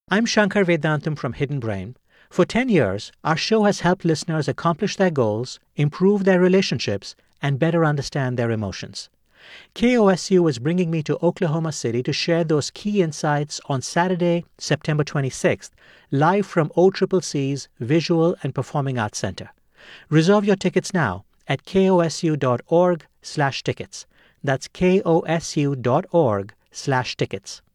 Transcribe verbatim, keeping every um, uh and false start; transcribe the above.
I'm Shankar Vedantam from Hidden Brain. For ten years, our show has helped listeners accomplish their goals, improve their relationships, and better understand their emotions. K O S U is bringing me to Oklahoma City to share those key insights on Saturday, September twenty-sixth, live from O C C C's Visual and Performing Arts Center. Reserve your tickets now at kosu.org slash tickets. That's kosu.org slash tickets.